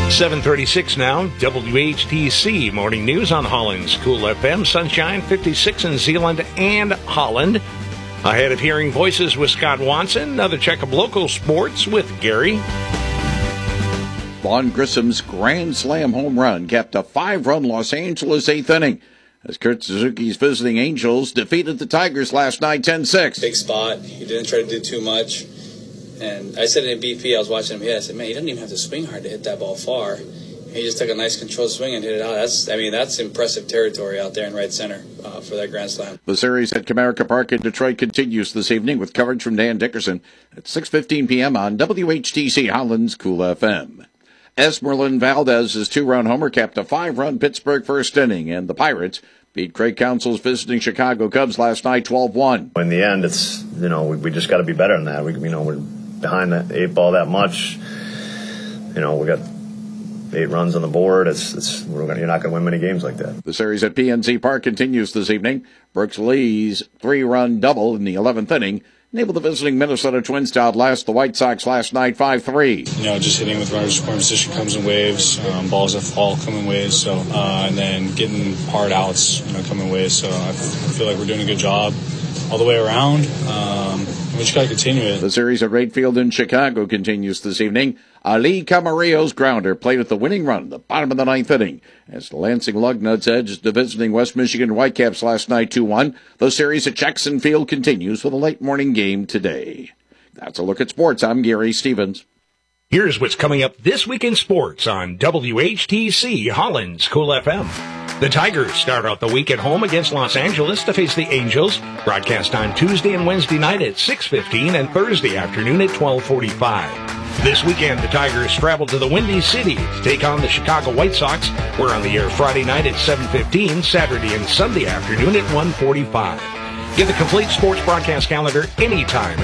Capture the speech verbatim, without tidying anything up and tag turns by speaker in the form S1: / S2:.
S1: seven thirty-six now, W H T C Morning News on Holland's Cool F M. Sunshine, fifty-six in Zeeland and Holland. Ahead of Hearing Voices with Scott Watson. Another check of local sports with Gary.
S2: Vaughn Grissom's grand slam home run capped a five-run Los Angeles eighth inning as Kurt Suzuki's visiting Angels defeated the Tigers last night ten six.
S3: Big spot. He didn't try to do too much. And I said it in B P, I was watching him hit. I said, man, he doesn't even have to swing hard to hit that ball far. He just took a nice controlled swing and hit it out. That's, I mean, that's impressive territory out there in right center uh, for that grand slam.
S2: The series at Comerica Park in Detroit continues this evening with coverage from Dan Dickerson at six fifteen p.m. on W H T C Holland's Cool F M. Esmeralyn Valdez's two-run homer capped a five-run Pittsburgh first inning, and the Pirates beat Craig Counsell's visiting Chicago Cubs last night twelve one.
S4: In the end, it's, you know, we, we just got to be better than that. We, you know, we're behind the eight ball that much. You know, we got eight runs on the board. It's, it's we're gonna, you're not going to win many games like that.
S2: The series at P N C Park continues this evening. Brooks Lee's three-run double in the eleventh inning enabled the visiting Minnesota Twins to outlast the White Sox last night five three.
S5: You know, just hitting with runners scoring position comes in waves. Um, balls that fall come in waves. So, uh, and then getting hard outs, you know, come in waves. So I feel like we're doing a good job all the way around. Um, we just got to continue it.
S2: The series at Wright Field in Chicago continues this evening. Ali Camarillo's grounder played at the winning run at the bottom of the ninth inning as the Lansing Lugnuts edged the visiting West Michigan Whitecaps last night two one. The series at Jackson Field continues with a late morning game today. That's a look at sports. I'm Gary Stevens.
S1: Here's what's coming up this week in sports on W H T C Holland's Cool F M. The Tigers start out the week at home against Los Angeles to face the Angels. Broadcast on Tuesday and Wednesday night at six fifteen and Thursday afternoon at twelve forty-five. This weekend, the Tigers travel to the Windy City to take on the Chicago White Sox. We're on the air Friday night at seven fifteen, Saturday and Sunday afternoon at one forty-five. Get the complete sports broadcast calendar anytime